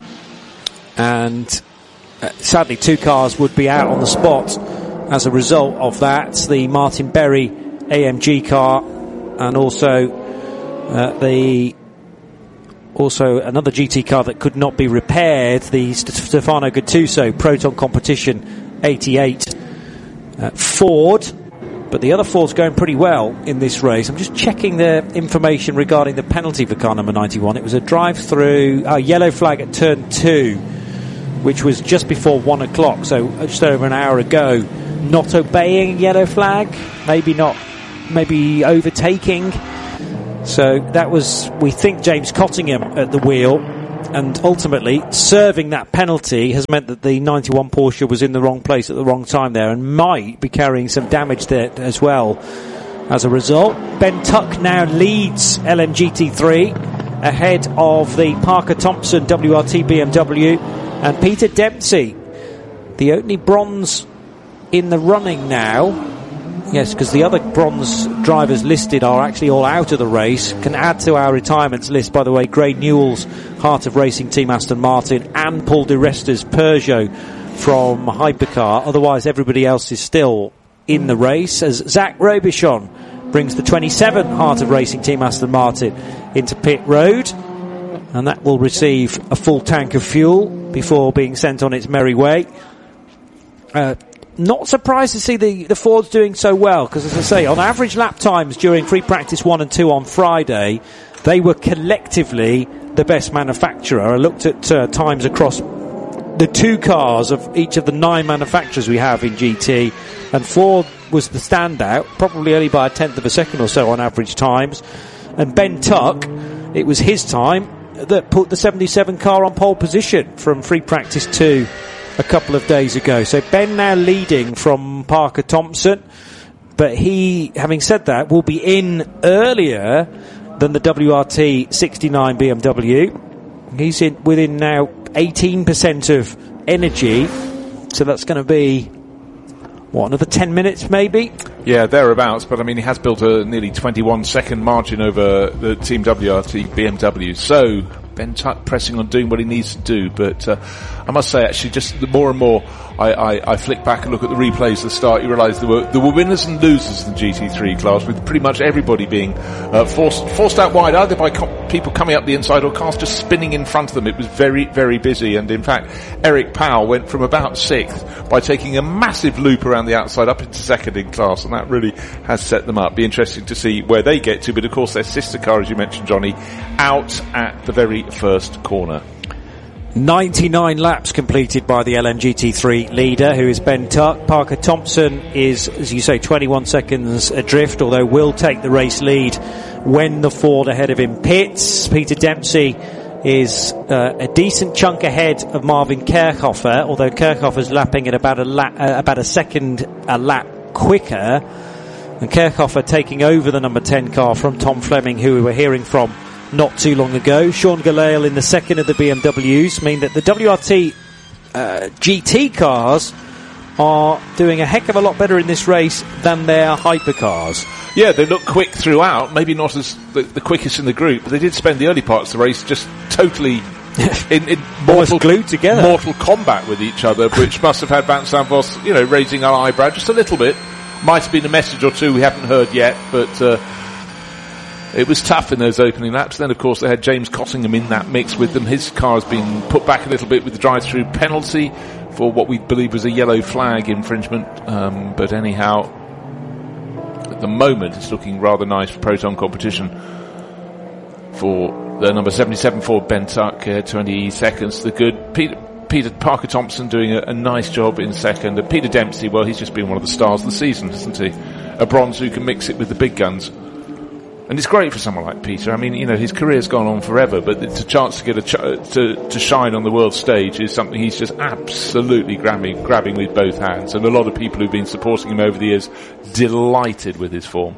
and uh, sadly two cars would be out on the spot as a result of that. The Martin Berry A M G car, and also uh, the also another G T car that could not be repaired, the Stefano Gattuso Proton Competition eighty-eight Uh, Ford, but the other Ford's going pretty well in this race. I'm just checking the information regarding the penalty for car number ninety-one. It was a drive-through, uh, yellow flag at turn two. which was just before one o'clock, so just over an hour ago, not obeying yellow flag, maybe not, maybe overtaking. So that was, we think, James Cottingham at the wheel, and ultimately serving that penalty has meant that the ninety-one Porsche was in the wrong place at the wrong time there and might be carrying some damage there as well. As a result, Ben Tuck now leads L M G T three ahead of the Parker Thompson W R T B M W and Peter Dempsey, the only bronze in the running now. Yes, because the other bronze drivers listed are actually all out of the race. Can add to our retirements list, by the way, Gray Newell's Heart of Racing Team Aston Martin and Paul Di Resta's Peugeot from Hypercar. Otherwise, everybody else is still in the race, as Zach Robichon brings the twenty-seven Heart of Racing Team Aston Martin into pit road, and that will receive a full tank of fuel before being sent on its merry way. Uh, Not surprised to see the, the Fords doing so well, because, as I say, on average lap times during free practice one and two on Friday, they were collectively the best manufacturer. I looked at uh, times across the two cars of each of the nine manufacturers we have in G T, and Ford was the standout, probably only by a tenth of a second or so on average times. And Ben Tuck, it was his time that put the seventy-seven car on pole position from free practice two a couple of days ago. So Ben now leading from Parker Thompson, but he, having said that, will be in earlier than the W R T sixty-nine B M W. He's in within now eighteen percent of energy, so that's going to be, what, another ten minutes maybe? Yeah, thereabouts, but I mean, he has built a nearly twenty-one second margin over the Team W R T B M W, so Ben Tuck pressing on doing what he needs to do, but uh, I must say, actually, just the more and more I, I, I flick back and look at the replays at the start, you realise there were there were winners and losers in the G T three class, with pretty much everybody being uh, forced forced out wide, either by com- people coming up the inside or cars just spinning in front of them. It was very, very busy, and in fact, Eric Powell went from about sixth by taking a massive loop around the outside up into second in class, and that really has set them up. Be interesting to see where they get to, but of course their sister car, as you mentioned, Johnny, out at the very first corner. ninety-nine laps completed by the L M G T three leader, who is Ben Tuck. Parker Thompson is, as you say, twenty-one seconds adrift, although will take the race lead when the Ford ahead of him pits. Peter Dempsey is uh, a decent chunk ahead of Marvin Kerkhofer, although Kerkhofer's lapping at about a lap, uh, about a second a lap quicker, and Kerkhofer taking over the number ten car from Tom Fleming, who we were hearing from not too long ago. Sean Gelael in the second of the B M Ws mean that the W R T uh, G T cars are doing a heck of a lot better in this race than their hypercars. Yeah, they look quick throughout, maybe not as the, the quickest in the group, but they did spend the early parts of the race just totally in, in mortal, glued together. mortal combat with each other, which must have had Vincent Voss, you know, raising our eyebrow just a little bit. Might have been a message or two we haven't heard yet, but uh, it was tough in those opening laps. Then, of course, they had James Cottingham in that mix with them. His car has been put back a little bit with the drive-through penalty for what we believe was a yellow flag infringement. Um, but anyhow, at the moment, it's looking rather nice for Proton competition for the number seventy-seven Ford Ben Tuck, uh, twenty seconds. The good Peter, Peter Parker Thompson doing a, a nice job in second. And Peter Dempsey, well, he's just been one of the stars of the season, hasn't he? A bronze who can mix it with the big guns. And it's great for someone like Peter. I mean, you know, his career's gone on forever, but it's a chance to get a ch- to to shine on the world stage is something he's just absolutely grabbing grabbing with both hands. And a lot of people who've been supporting him over the years delighted with his form.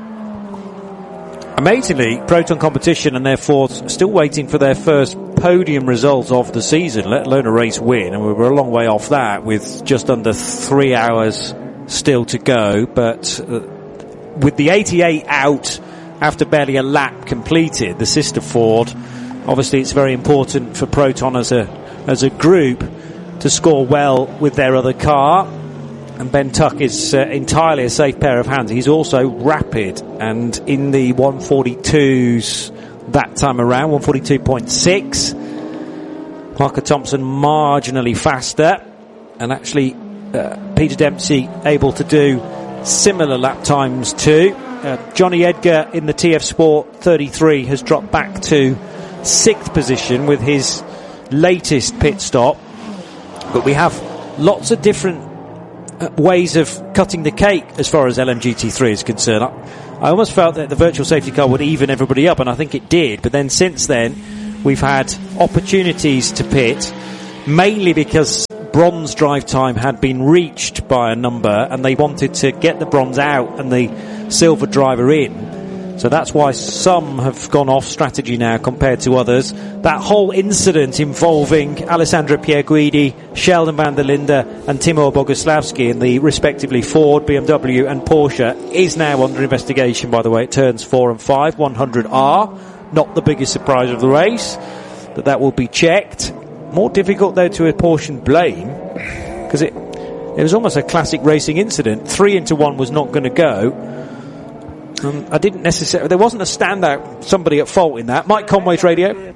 Amazingly, Proton competition and therefore still waiting for their first podium result of the season, let alone a race win. And we were a long way off that with just under three hours still to go. But uh, with the eighty-eight out after barely a lap completed, the sister Ford, obviously it's very important for Proton as a as a group to score well with their other car, and Ben Tuck is uh, entirely a safe pair of hands. He's also rapid, and in the one forty-twos that time around, one forty-two point six. Parker Thompson marginally faster, and actually uh, Peter Dempsey able to do similar lap times too. Uh, Johnny Edgar in the T F Sport thirty-three has dropped back to sixth position with his latest pit stop. But we have lots of different uh, ways of cutting the cake as far as L M G T three is concerned. I, I almost felt that the virtual safety car would even everybody up, and I think it did. But then since then, we've had opportunities to pit, mainly because bronze drive time had been reached by a number, and they wanted to get the bronze out and the silver driver in. So that's why some have gone off strategy now compared to others. That whole incident involving Alessandro Pierguidi, Sheldon van der Linde and Timur Boguslavski in the respectively Ford, B M W and Porsche is now under investigation, by the way. It turns four and five, one hundred R. Not the biggest surprise of the race, but that will be checked. More difficult, though, to apportion blame, because it, it was almost a classic racing incident. Three into one was not going to go. Um, I didn't necessarily. There wasn't a standout somebody at fault in that. Mike Conway's radio. A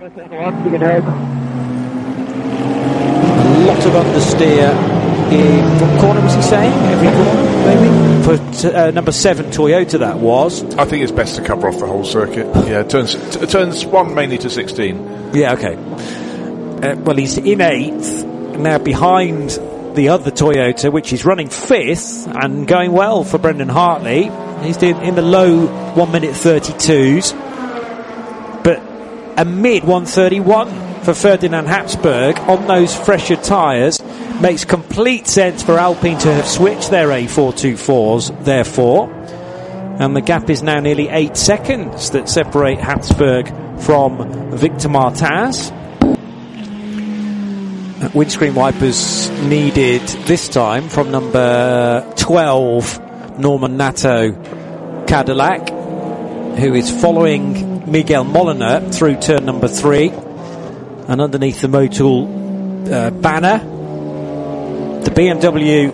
lot of understeer in what corner was he saying? Every corner, maybe for t- uh, number seven Toyota. That was. I think it's best to cover off the whole circuit. Yeah, turns t- turns one mainly to sixteen. Yeah, okay. Uh, well, he's in eighth now, behind the other Toyota, which is running fifth and going well for Brendan Hartley. He's doing in the low one minute thirty-twos, but a mid one thirty-one for Ferdinand Habsburg on those fresher tyres. Makes complete sense for Alpine to have switched their A four twenty-fours, therefore. And the gap is now nearly eight seconds that separate Habsburg from Victor Martins. Windscreen wipers needed this time from number twelve, Norman Nato Cadillac, who is following Miguel Molina through turn number three. And underneath the Motul uh, banner, the B M W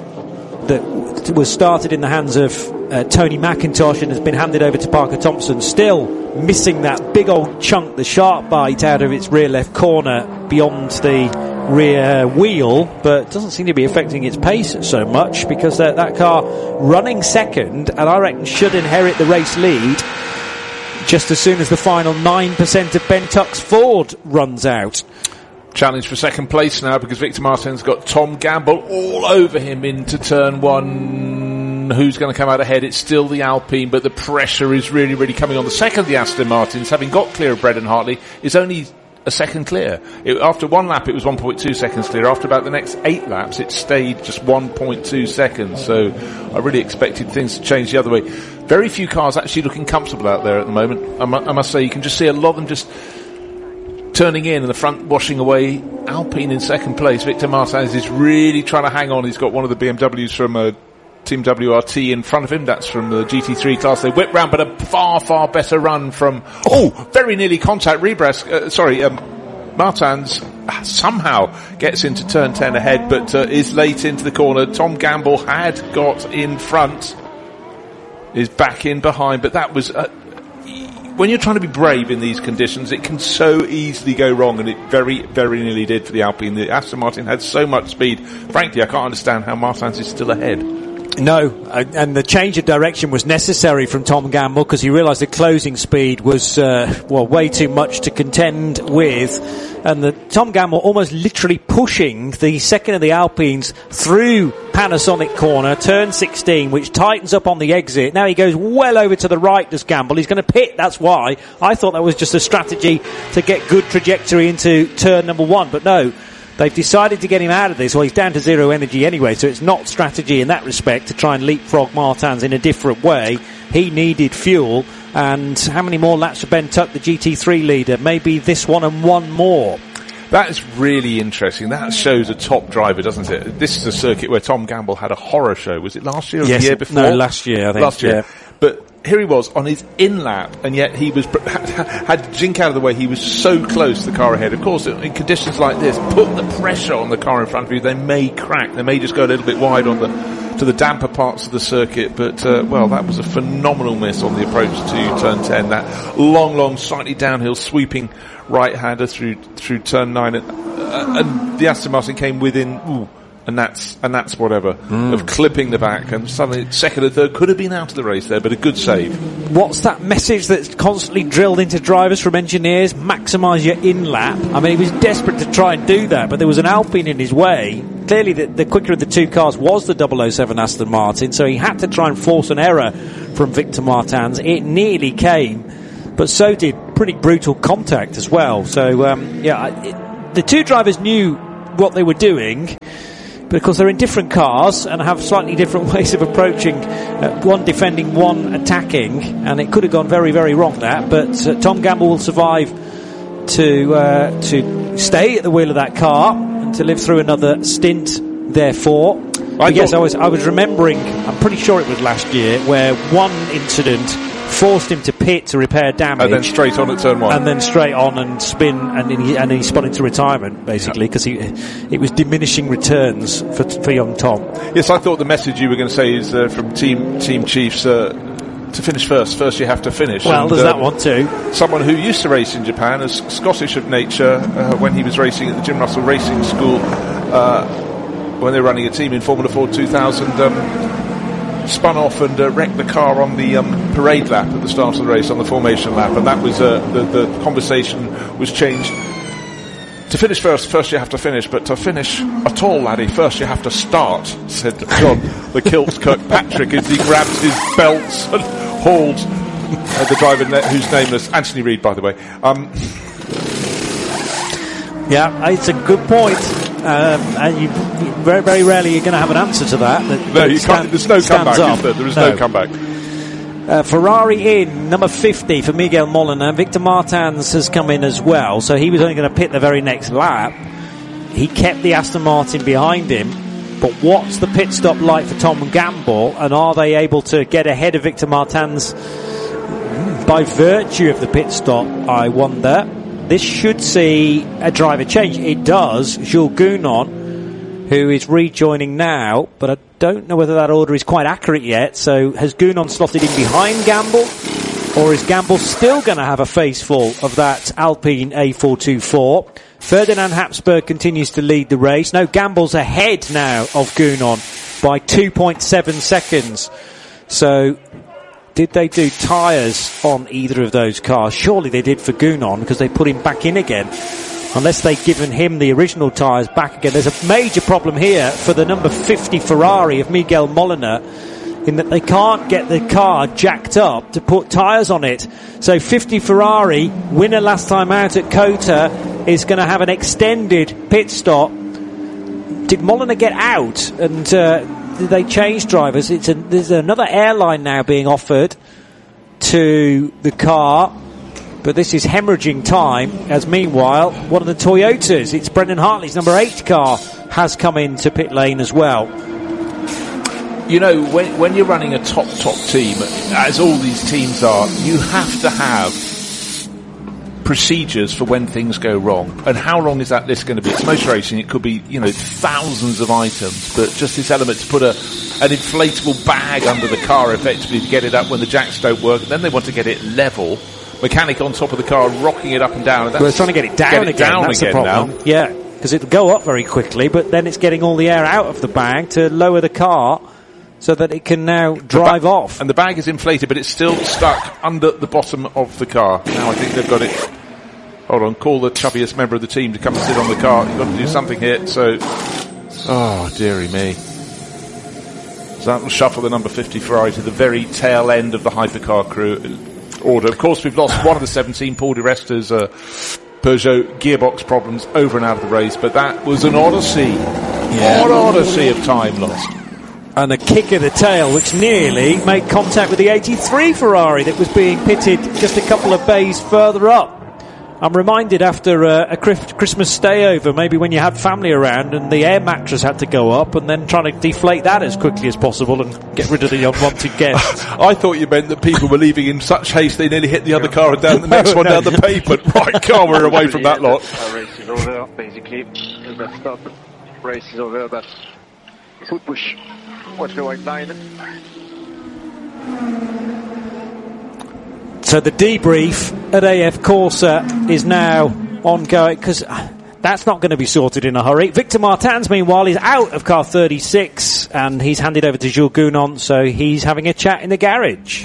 that was started in the hands of uh, Tony McIntosh and has been handed over to Parker Thompson, still missing that big old chunk, the sharp bite out of its rear left corner beyond the rear wheel, but doesn't seem to be affecting its pace so much, because that, that car running second, and I reckon should inherit the race lead just as soon as the final nine percent of Ben Tuck's Ford runs out. Challenge for second place now, because Victor Martin's got Tom Gamble all over him into turn one. Who's going to come out ahead? It's still the Alpine, but the pressure is really, really coming on. The second, the Aston Martins, having got clear of Brendan Hartley, is only a second clear. It, after one lap, it was one point two seconds clear. After about the next eight laps, it stayed just one point two seconds. So I really expected things to change the other way. Very few cars actually looking comfortable out there at the moment. I, mu- I must say, you can just see a lot of them just turning in and the front washing away. Alpine in second place. Victor Martins is really trying to hang on. He's got one of the B M Ws from uh, Team W R T in front of him. That's from the G T three class. They whip round, but a far, far better run from, oh, very nearly contact Rebras, uh, sorry, um, Martins somehow gets into turn ten ahead, but uh, is late into the corner. Tom Gamble had got in front, is back in behind, but that was, uh, when you're trying to be brave in these conditions, it can so easily go wrong, and it very, very nearly did for the Alpine. The Aston Martin had so much speed. Frankly, I can't understand how Martins is still ahead. No, and the change of direction was necessary from Tom Gamble, because he realised the closing speed was uh, well way too much to contend with, and the Tom Gamble almost literally pushing the second of the Alpines through Panasonic corner, turn sixteen, which tightens up on the exit. Now he goes well over to the right, does Gamble. He's going to pit, that's why. I thought that was just a strategy to get good trajectory into turn number one, but no. They've decided to get him out of this. Well, he's down to zero energy anyway, so it's not strategy in that respect to try and leapfrog Martins in a different way. He needed fuel, and how many more laps for Ben Tuck, the G T three leader? Maybe this one and one more. That is really interesting. That shows a top driver, doesn't it? This is a circuit where Tom Gamble had a horror show. Was it last year or yes, the year before? No, last year, I think. Last year. Yeah. But here he was on his in-lap, and yet he was had Jink out of the way. He was so close to the car ahead. Of course, in conditions like this, put the pressure on the car in front of you. They may crack. They may just go a little bit wide on the to the damper parts of the circuit. But uh, well, that was a phenomenal miss on the approach to turn ten. That long, long, slightly downhill sweeping right-hander through through turn nine, and, uh, and the Aston Martin came within ooh, and that's and that's whatever Mm. of clipping the back, and suddenly second and third could have been out of the race there, but a good save. What's that message that's constantly drilled into drivers from engineers? Maximise your in-lap. I mean, he was desperate to try and do that, but there was an Alpine in his way. Clearly, the, the quicker of the two cars was the double oh seven Aston Martin, so he had to try and force an error from Victor Martins. It nearly came, but so did pretty brutal contact as well. So, um, yeah, it, the two drivers knew what they were doing, because they're in different cars and have slightly different ways of approaching, uh, one defending, one attacking, and it could have gone very, very wrong, that. But uh, Tom Gamble will survive to uh, to stay at the wheel of that car and to live through another stint, therefore. I yes, I was, I was remembering, I'm pretty sure it was last year, where one incident forced him to pit to repair damage, and then straight on at turn one, and then straight on and spin, and then he, and then he spun into retirement basically, because he it was diminishing returns for for young Tom. Yes, I thought the message you were going to say is uh, from team team chiefs. Uh, to finish first, first you have to finish. Well, and, there's uh, that one too. Someone who used to race in Japan, as Scottish of nature, uh, when he was racing at the Jim Russell Racing School, uh, when they were running a team in Formula Ford two thousand, um, spun off and uh, wrecked the car on the um, parade lap at the start of the race, on the formation lap, and that was uh, the, the conversation was changed. To finish first, first you have to finish, but to finish at all, laddie, first you have to start, said John the Kilts Kirkpatrick, as he grabs his belts and hauls uh, the driver ne- who's nameless, Anthony Reid, by the way. Um, yeah, it's a good point, um, and you, you very, very rarely you're going to have an answer to that. that no, that you stand, can't, there's no comeback, up. is there? There is no, no comeback. Uh, Ferrari in, number fifty for Miguel Molina. Victor Martins has come in as well, so he was only going to pit the very next lap. He kept the Aston Martin behind him, but what's the pit stop like for Tom Gamble, and are they able to get ahead of Victor Martins by virtue of the pit stop, I wonder? This should see a driver change. It does. Jules Gounon, who is rejoining now, but I don't know whether that order is quite accurate yet. So has Gounon slotted in behind Gamble, or is Gamble still going to have a face full of that Alpine A four twenty-four? Ferdinand Habsburg continues to lead the race. No, Gamble's ahead now of Gounon by two point seven seconds. So did they do tyres on either of those cars? Surely they did for Gounon, because they put him back in again. Unless they've given him the original tyres back again. There's a major problem here for the number fifty Ferrari of Miguel Molina, in that they can't get the car jacked up to put tyres on it. So fifty Ferrari, winner last time out at COTA, is going to have an extended pit stop. Did Molina get out? And uh, did they change drivers? It's a, there's another airline now being offered to the car. But this is hemorrhaging time, as meanwhile, one of the Toyotas, it's Brendan Hartley's number eight car, has come into pit lane as well. You know, when, when you're running a top, top team, as all these teams are, you have to have procedures for when things go wrong. And how long is that list going to be? It's motor racing, it could be, you know, thousands of items, but just this element to put a an inflatable bag under the car effectively to get it up when the jacks don't work, and then they want to get it level. Mechanic on top of the car, rocking it up and down. And that's well, it's trying to get it down get it again. Down that's again the problem. Now. Yeah, because it'll go up very quickly, but then it's getting all the air out of the bag to lower the car so that it can now drive ba- off. And the bag is inflated, but it's still stuck under the bottom of the car. Now I think they've got it. Hold on, call the chubbiest member of the team to come and sit on the car. You've got to do something here. So, oh dearie me. So that will shuffle the number fifty Ferrari to the very tail end of the hypercar crew order. Of course, we've lost one of the seventeen, Paul di Resta's uh, Peugeot gearbox problems, over and out of the race, but that was an odyssey. Yeah. An odyssey of time lost. And a kick of the tail, which nearly made contact with the eighty-three Ferrari that was being pitted just a couple of bays further up. I'm reminded after uh, a Christmas stayover, maybe when you had family around and the air mattress had to go up, and then trying to deflate that as quickly as possible and get rid of the unwanted guests. I thought you meant that people were leaving in such haste they nearly hit the other car and down the next one down the pavement. Right, car, we're away from that lot. Our race is over, basically. Let's stop. Race is over, but foot push. Watch the white line. So the debrief at A F Corsa is now ongoing, because That's not going to be sorted in a hurry. Victor Martins, meanwhile, is out of car thirty-six, and he's handed over to Jules Gounon, so he's having a chat in the garage.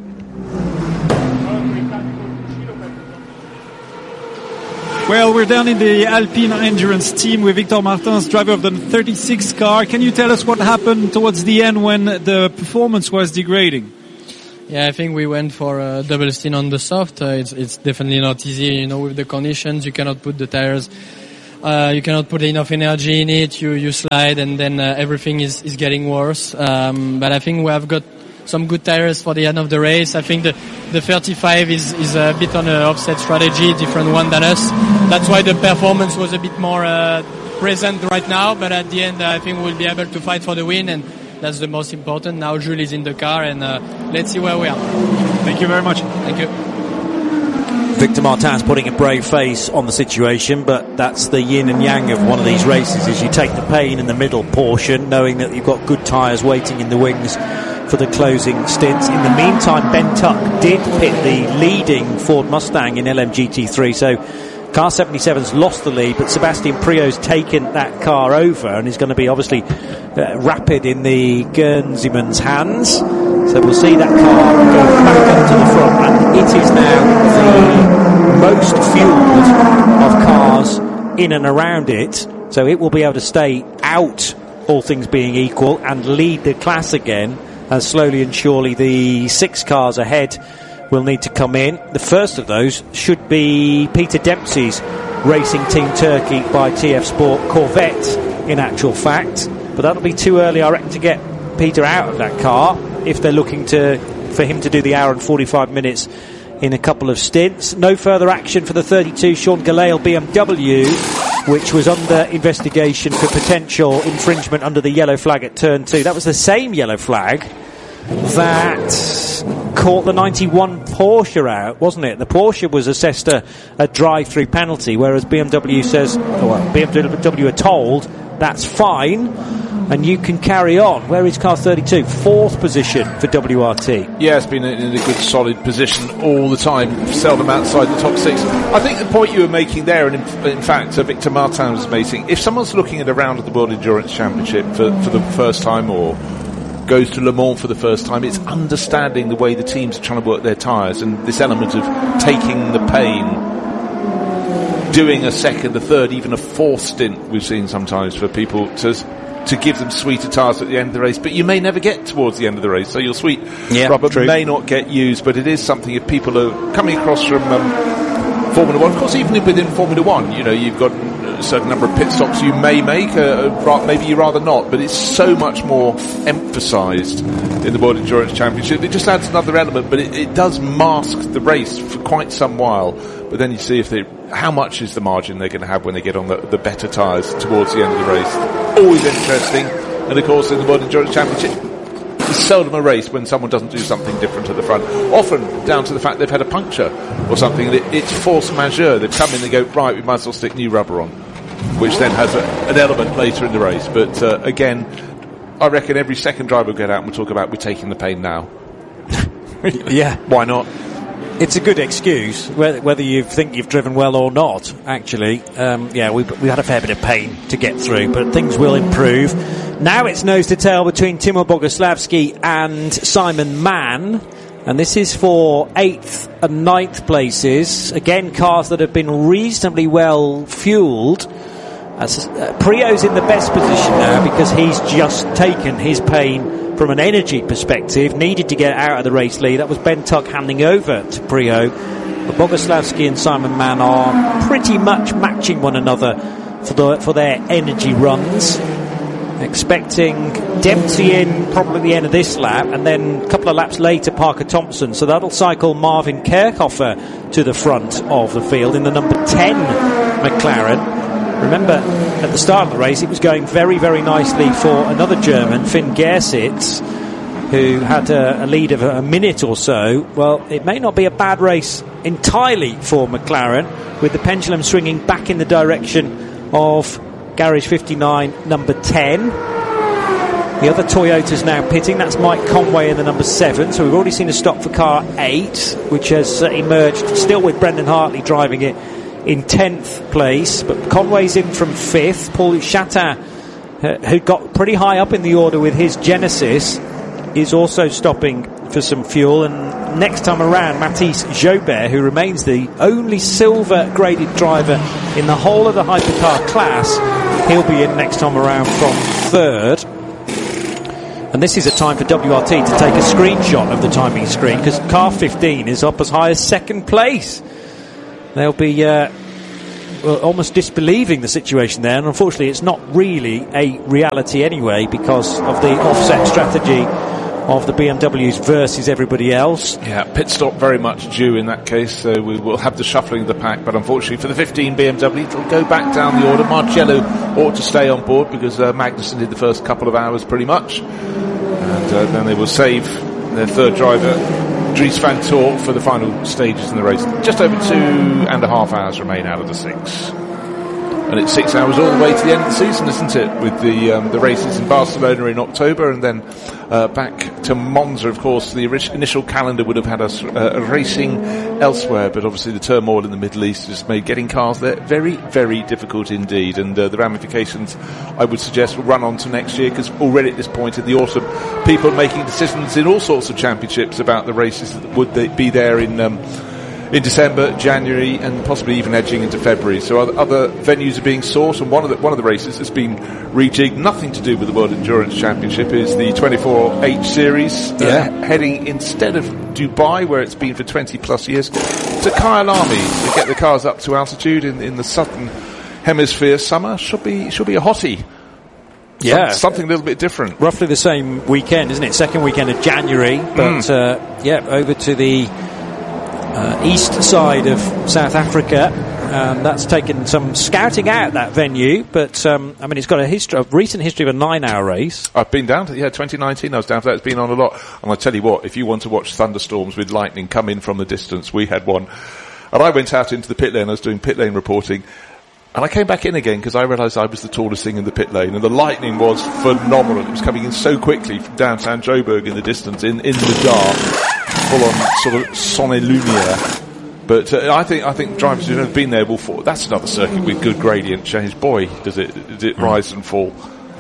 Well, we're down in the Alpine Endurance team with Victor Martins, driver of the thirty-six car. Can you tell us what happened towards the end when the performance was degrading? Yeah, I think we went for a double stint on the soft. Uh, it's, it's definitely not easy, you know, with the conditions. You cannot put the tires, uh, you cannot put enough energy in it. You, you slide and then uh, everything is, is getting worse. Um, but I think we have got some good tires for the end of the race. I think the, the thirty-five is, is a bit on an offset strategy, different one than us. That's why the performance was a bit more, uh, present right now. But at the end, uh, I think we'll be able to fight for the win, and that's the most important. Now Jules is in the car, and uh, let's see where we are. Thank you very much. Thank you. Victor Martins putting a brave face on the situation, but that's the yin and yang of one of these races, is you take the pain in the middle portion, knowing that you've got good tyres waiting in the wings for the closing stints. In the meantime, Ben Tuck did pit the leading Ford Mustang in L M G T three, so car seventy-seven's lost the lead, but Sebastian Priaulx's taken that car over and is going to be obviously uh, rapid in the Guernseyman's hands. So we'll see that car go back up to the front, and it is now the most fueled of cars in and around it. So it will be able to stay out, all things being equal, and lead the class again, as slowly and surely the six cars ahead will need to come in. The first of those should be Peter Dempsey's Racing Team Turkey by T F Sport Corvette, in actual fact. But that'll be too early, I reckon, to get Peter out of that car if they're looking to for him to do the hour and forty-five minutes in a couple of stints. No further action for the thirty-two Sean Gelael B M W, which was under investigation for potential infringement under the yellow flag at turn two. That was the same yellow flag that caught the ninety-one Porsche out, wasn't it? The Porsche was assessed a, a drive-through penalty, whereas B M W says, oh, well, B M W are told that's fine and you can carry on. Where is car thirty-two? Fourth position for W R T. Yeah, it's been in a good solid position all the time, seldom outside the top six. I think the point you were making there, and in, in fact uh, Victor Martins was making, if someone's looking at a round of the World Endurance Championship for, for the first time, or goes to Le Mans for the first time, it's understanding the way the teams are trying to work their tyres, and this element of taking the pain, doing a second, a third, even a fourth stint we've seen sometimes for people to to give them sweeter tyres at the end of the race. But you may never get towards the end of the race, so your sweet yeah, rubber true. may not get used, but it is something if people are coming across from um, Formula One. Of course, even within Formula One, you know, you've got a certain number of pit stops you may make, uh, maybe you rather not, but it's so much more emphasised in the World Endurance Championship. It just adds another element, but it, it does mask the race for quite some while. But then you see if they, how much is the margin they're going to have when they get on the, the better tyres towards the end of the race. Always interesting. And of course, in the World Endurance Championship, it's seldom a race when someone doesn't do something different at the front. Often down to the fact they've had a puncture or something. And it, it's force majeure. They've come in and go, right, we might as well stick new rubber on, which then has a, an element later in the race. But uh, again, I reckon every second driver will get out and we'll talk about we're taking the pain now. Yeah. Why not? It's a good excuse, whether you think you've driven well or not, actually. Um, yeah, we we had a fair bit of pain to get through, but things will improve. Now it's nose to tail between Timo Boguslavski and Simon Mann, and this is for eighth and ninth places. Again, cars that have been reasonably well fueled. As, uh, Priaulx's in the best position now because he's just taken his pain from an energy perspective, needed to get out of the race lead. That was Ben Tuck handing over to Priaulx. But Boguslavski and Simon Mann are pretty much matching one another for the, for their energy runs. Expecting Dempsey in probably at the end of this lap, and then a couple of laps later Parker Thompson. So that'll cycle Marvin Kerkhofer to the front of the field in the number ten McLaren. Remember, at the start of the race, it was going very, very nicely for another German, Finn Gersitz, who had a, a lead of a, a minute or so. Well, it may not be a bad race entirely for McLaren, with the pendulum swinging back in the direction of Garage fifty-nine, number ten. The other Toyota's now pitting. That's Mike Conway in the number seven. So we've already seen a stop for car eight, which has uh, emerged, still with Brendan Hartley driving it, in tenth place, but Conway's in from fifth. Paul Chatin, uh, who got pretty high up in the order with his Genesis, is also stopping for some fuel. And next time around, Mathis Jobert, who remains the only silver graded driver in the whole of the hypercar class, he'll be in next time around from third. And this is a time for W R T to take a screenshot of the timing screen, because car fifteen is up as high as second place. They'll be uh, well, almost disbelieving the situation there, and unfortunately it's not really a reality anyway, because of the offset strategy of the B M Ws versus everybody else. Yeah, pit stop very much due in that case, so we will have the shuffling of the pack, but unfortunately for the fifteen B M W, it'll go back down the order. Marcello ought to stay on board, because uh, Magnussen did the first couple of hours pretty much, and uh, then they will save their third driver, Dries van Tor, for the final stages in the race. Just over two and a half hours remain out of the six. And it's six hours all the way to the end of the season, isn't it? With the um, the races in Barcelona in October, and then uh, back to Monza. Of course, the ori- initial calendar would have had us uh, racing elsewhere, but obviously the turmoil in the Middle East has made getting cars there very, very difficult indeed. And uh, the ramifications, I would suggest, will run on to next year, because already at this point in the autumn, people are making decisions in all sorts of championships about the races that would they be there in Um, in December, January, and possibly even edging into February. So other, other venues are being sought, and one of the one of the races that's been rejigged, nothing to do with the World Endurance Championship, is the twenty-four H Series, yeah. uh, heading instead of Dubai, where it's been for twenty plus years, to Kyalami to get the cars up to altitude in, in the southern hemisphere. Summer should be should be a hottie. Yeah, Some, something a little bit different. Roughly the same weekend, isn't it? Second weekend of January, but mm. uh, yeah, over to the Uh, east side of South Africa. Um, that's taken some scouting out, that venue, but um, I mean, it's got a history, a recent history of a nine-hour race. I've been down to yeah, twenty nineteen. I was down for that. It's been on a lot, and I tell you what, if you want to watch thunderstorms with lightning come in from the distance, we had one. And I went out into the pit lane. I was doing pit lane reporting, and I came back in again because I realised I was the tallest thing in the pit lane, and the lightning was phenomenal. It was coming in so quickly from downtown Joburg in the distance, in in the dark. Full on sort of sonne lumiere, but uh, I think I think drivers who've never been there will fall. That's another circuit with good gradient change. Boy, does it does it rise and fall.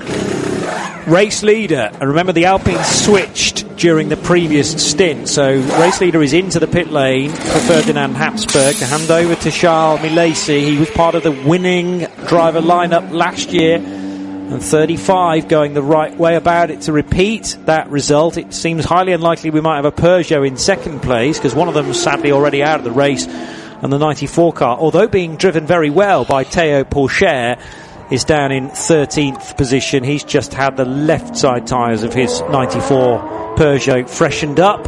Race leader, and remember the Alpine switched during the previous stint, so race leader is into the pit lane for Ferdinand Habsburg to hand over to Charles Milesi. He was part of the winning driver lineup last year. And thirty-five going the right way about it to repeat that result. It seems highly unlikely we might have a Peugeot in second place, because one of them is sadly already out of the race, and the ninety-four car, although being driven very well by Théo Pourchaire, is down in thirteenth position. He's just had the left side tyres of his ninety-four Peugeot freshened up,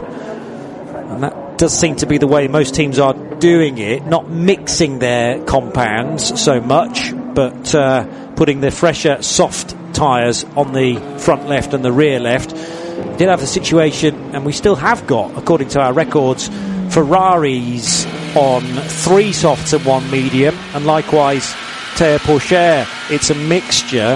and that does seem to be the way most teams are doing it, not mixing their compounds so much, but uh, putting the fresher soft tyres on the front left and the rear left. We did have the situation, and we still have got, according to our records, Ferraris on three softs and one medium, and likewise Théo Pourchaire, it's a mixture,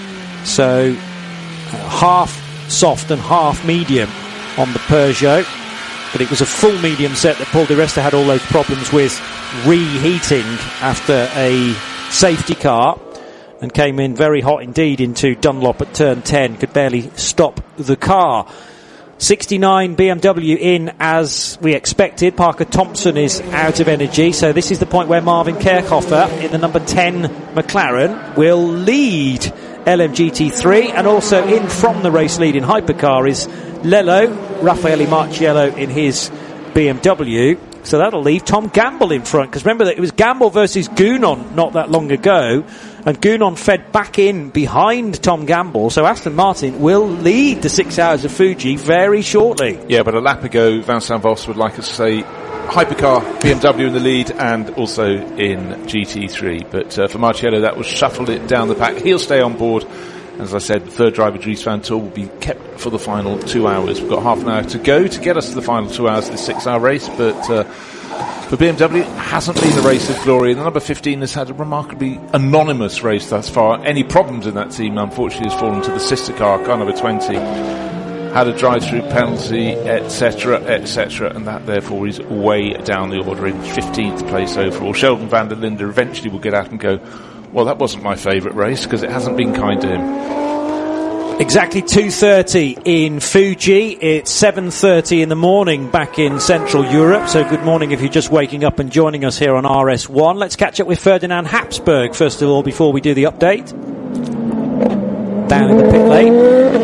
so uh, half soft and half medium on the Peugeot, but it was a full medium set that Paul di Resta had all those problems with reheating after a safety car, and came in very hot indeed into Dunlop at turn ten, could barely stop the car. sixty-nine B M W in as we expected. Parker Thompson is out of energy, so this is the point where Marvin Kerkhofer in the number ten McLaren will lead L M G T three, and also in from the race lead in hypercar is Lello, Raffaele Marciello in his B M W. So that'll leave Tom Gamble in front, because remember that it was Gamble versus Gounon not that long ago, and Gounon fed back in behind Tom Gamble, so Aston Martin will lead the six hours of Fuji very shortly. Yeah, but a lap ago Vincent Voss would like us to say hypercar, B M W in the lead, and also in G T three, but uh, for Marciello that will shuffle it down the pack. He'll stay on board. As I said, the third driver, Dries van Tor, will be kept for the final two hours. We've got half an hour to go to get us to the final two hours of this six-hour race, but uh, for B M W, it hasn't been a race of glory. The number fifteen has had a remarkably anonymous race thus far. Any problems in that team, unfortunately, has fallen to the sister car, car number twenty. had a drive-through penalty, et cetera, et cetera, and that therefore is way down the order in fifteenth place overall. Sheldon van der Linde eventually will get out and go, well, that wasn't my favourite race because it hasn't been kind to him. Exactly two thirty in Fuji. It's seven thirty in the morning back in Central Europe. So good morning if you're just waking up and joining us here on R S one. Let's catch up with Ferdinand Habsburg first of all before we do the update. Down in the pit lane.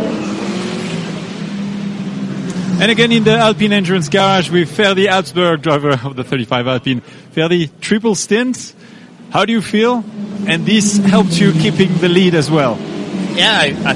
And again in the Alpine Endurance Garage with Ferdi Habsburg, driver of the thirty-five Alpine. Ferdi, triple stint. How do you feel? And this helped you keeping the lead as well. Yeah, I, I